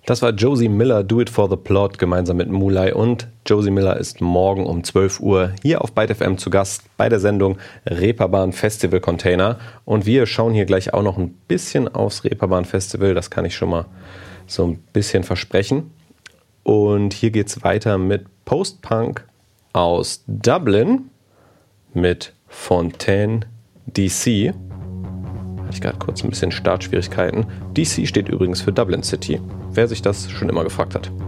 Das war Josie Miller, Do It For The Plot, gemeinsam mit Mulai. Und Josie Miller ist morgen um 12 Uhr hier auf Byte FM zu Gast bei der Sendung Reeperbahn Festival Container. Und wir schauen hier gleich auch noch ein bisschen aufs Reeperbahn Festival. Das kann ich schon mal so ein bisschen versprechen. Und hier geht's weiter mit Post-Punk aus Dublin mit Fontaine DC. Hatte ich gerade kurz ein bisschen Startschwierigkeiten. DC steht übrigens für Dublin City, wer sich das schon immer gefragt hat.